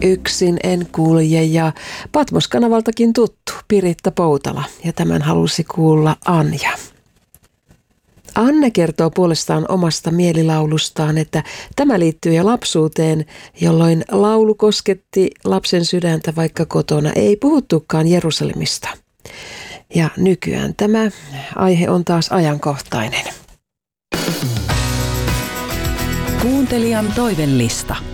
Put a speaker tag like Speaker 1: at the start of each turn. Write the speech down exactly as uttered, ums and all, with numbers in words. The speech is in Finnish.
Speaker 1: Yksin en kulje ja Patmos-kanavaltakin tuttu Piritta Poutala ja tämän halusi kuulla Anja. Anne kertoo puolestaan omasta mielilaulustaan, että tämä liittyy jo lapsuuteen, jolloin laulu kosketti lapsen sydäntä, vaikka kotona ei puhuttukaan Jerusalemista. Ja nykyään tämä aihe on taas ajankohtainen.
Speaker 2: Kuuntelijan toivellista.